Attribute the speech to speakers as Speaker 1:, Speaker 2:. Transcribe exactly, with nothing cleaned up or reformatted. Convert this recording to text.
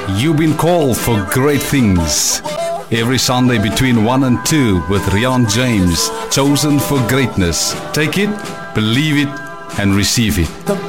Speaker 1: You've been called for great things. Every Sunday between one and two with Rian James. Chosen for greatness. Take it, believe it, and receive it.
Speaker 2: The